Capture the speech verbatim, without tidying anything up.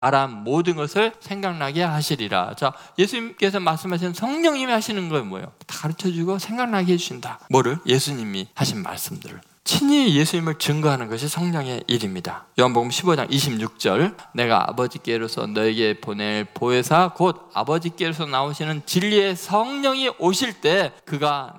말한 모든 것을 생각나게 하시리라. 자, 예수님께서 말씀하신 성령님이 하시는 건 뭐예요? 다 가르쳐주고 생각나게 해주신다. 뭐를? 예수님이 하신 말씀들을. 친히 예수님을 증거하는 것이 성령의 일입니다. 요한복음 십오 장 이십육 절, 내가 아버지께로서 너에게 보낼 보혜사 곧 아버지께로서 나오시는 진리의 성령이 오실 때 그가